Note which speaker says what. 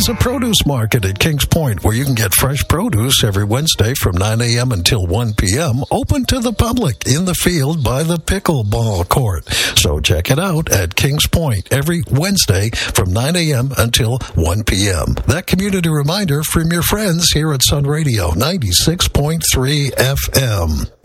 Speaker 1: is a produce market at Kings Point where you can get fresh produce every Wednesday from 9 a.m. until 1 p.m. open to the public in the field by the pickleball court. So check it out at Kings Point every Wednesday from 9 a.m. until 1 p.m. That community reminder from your friends here at Sun Radio 96.3 FM.